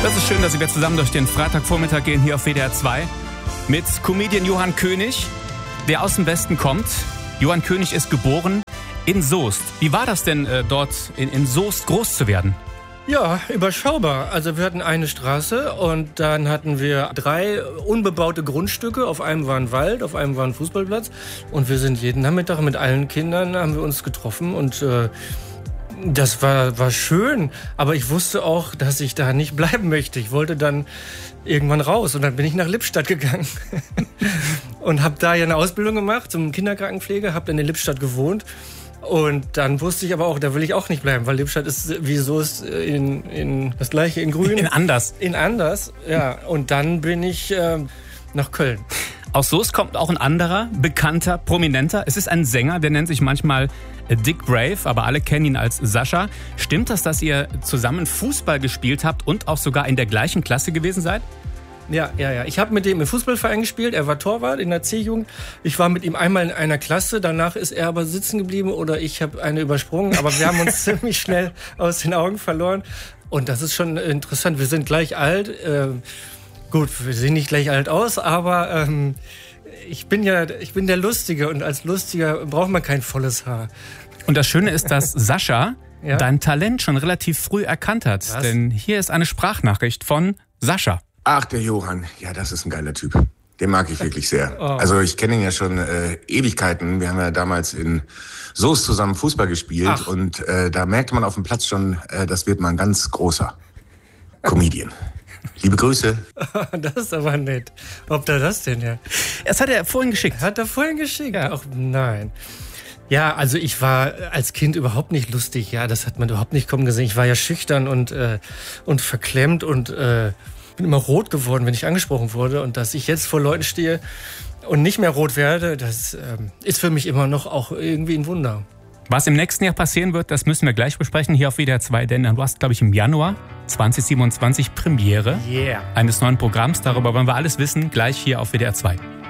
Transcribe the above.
Das ist schön, dass wir zusammen durch den Freitagvormittag gehen hier auf WDR 2 mit Comedian Johann König, der aus dem Westen kommt. Johann König ist geboren in Soest. Wie war das denn dort in Soest groß zu werden? Ja, überschaubar. Also wir hatten eine Straße und dann hatten wir 3 unbebaute Grundstücke. Auf einem war ein Wald, auf einem war ein Fußballplatz. Und wir sind jeden Nachmittag mit allen Kindern haben wir uns getroffen und das war schön. Aber ich wusste auch, dass ich da nicht bleiben möchte. Ich wollte dann irgendwann raus und dann bin ich nach Lippstadt gegangen und habe da ja eine Ausbildung gemacht zum Kinderkrankenpfleger, habe dann in Lippstadt gewohnt. Und dann wusste ich aber auch, da will ich auch nicht bleiben, weil Lippstadt ist wie Soest in das gleiche, in Grün. In Anders. In Anders, ja. Und dann bin ich nach Köln. Aus Soest kommt auch ein anderer, bekannter, prominenter. Es ist ein Sänger, der nennt sich manchmal Dick Brave, aber alle kennen ihn als Sascha. Stimmt das, dass ihr zusammen Fußball gespielt habt und auch sogar in der gleichen Klasse gewesen seid? Ja. Ich habe mit dem im Fußballverein gespielt. Er war Torwart in der C-Jugend. Ich war mit ihm einmal in einer Klasse. Danach ist er aber sitzen geblieben oder ich habe eine übersprungen. Aber wir haben uns ziemlich schnell aus den Augen verloren. Und das ist schon interessant. Wir sind gleich alt. Gut, wir sehen nicht gleich alt aus, aber ich bin der Lustige. Und als Lustiger braucht man kein volles Haar. Und das Schöne ist, dass Sascha Ja? dein Talent schon relativ früh erkannt hat. Was? Denn hier ist eine Sprachnachricht von Sascha. Ach, der Johann. Ja, das ist ein geiler Typ. Den mag ich wirklich sehr. Oh. Also ich kenne ihn ja schon Ewigkeiten. Wir haben ja damals in Soest zusammen Fußball gespielt. Ach. Und da merkte man auf dem Platz schon, das wird mal ein ganz großer Comedian. Liebe Grüße. Das ist aber nett. Ob da das denn, ja? Das hat er vorhin geschickt. Hat er vorhin geschickt? Ja. Ach nein. Ja, also ich war als Kind überhaupt nicht lustig. Ja, das hat man überhaupt nicht kommen gesehen. Ich war ja schüchtern und verklemmt und bin immer rot geworden, wenn ich angesprochen wurde. Und dass ich jetzt vor Leuten stehe und nicht mehr rot werde, das ist für mich immer noch auch irgendwie ein Wunder. Was im nächsten Jahr passieren wird, das müssen wir gleich besprechen hier auf WDR 2. Denn du hast, glaube ich, im Januar 2027 Premiere Yeah. eines neuen Programms. Darüber wollen wir alles wissen, gleich hier auf WDR 2.